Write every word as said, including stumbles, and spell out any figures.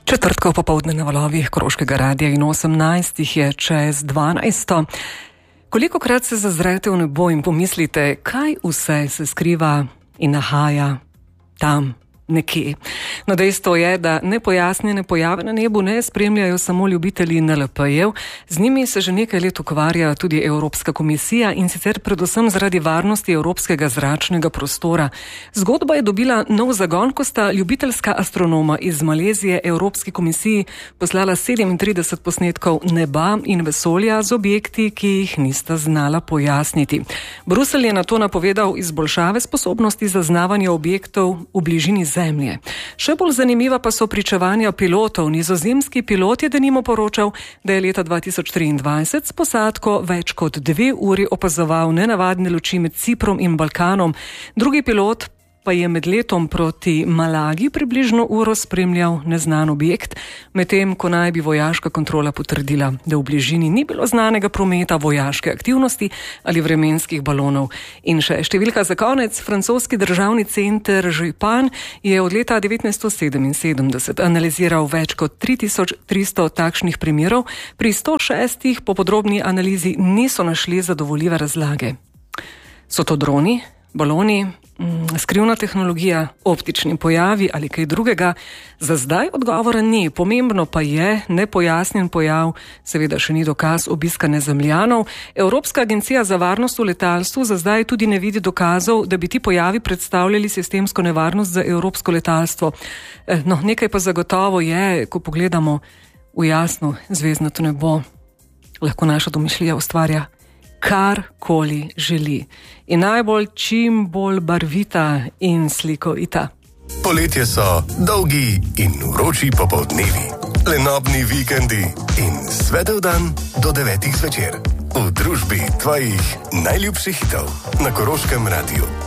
Četrtkov popoldne na valovih Koroškega radia in osemnajstih je čez dvanajsto. Kolikokrat se zazrete v nebo in pomislite, kaj vse se skriva in nahaja tam nekje. No, dejstvo je, da nepojasnjene pojave na nebu ne spremljajo samo ljubitelji en el pe-jev, z njimi se že nekaj let ukvarja tudi Evropska komisija in sicer predvsem zaradi varnosti evropskega zračnega prostora. Zgodba je dobila nov zagon, ko sta ljubiteljska astronoma iz Malezije Evropski komisiji poslala sedemintrideset posnetkov neba in vesolja z objekti, ki jih nista znala pojasniti. Bruselj je nato napovedal izboljšave sposobnosti zaznavanja objektov v bližini Zemlje. Še bolj zanimiva pa so pričevanja pilotov. Nizozemski pilot je denimo poročal, da je leta dva tisoč triindvajset s posadko več kot dve uri opazoval nenavadne luči med Ciprom in Balkanom. Drugi pilot pa je med letom proti Malagi približno uro spremljal neznan objekt, medtem ko naj bi vojaška kontrola potrdila, da v bližini ni bilo znanega prometa, vojaške aktivnosti ali vremenskih balonov. In še številka za konec, francoski državni center Jupan je od leta devetnajststo sedeminsedemdeset analiziral več kot tri tisoč tristo takšnih primerov, pri sto šestih po podrobni analizi niso našli zadovoljive razlage. So to droni, baloni, skrivna tehnologija, optični pojavi ali kaj drugega? Za zdaj odgovora ni. Pomembno pa je, nepojasnjen pojav seveda še ni dokaz obiska nezemljanov. Evropska agencija za varnost v letalstvu za zdaj tudi ne vidi dokazov, da bi ti pojavi predstavljali sistemsko nevarnost za evropsko letalstvo. No, nekaj pa zagotovo je, ko pogledamo v jasno zvezdnato nebo, lahko naša domišljija ustvarja karkoli želi. In najbolj čim bolj barvita in slikovita. Poletje so dolgi in vroči popoldnevi, lenobni vikendi in svetel dan do devetih zvečer. V družbi tvojih najljubših hitov na Koroškem radiju.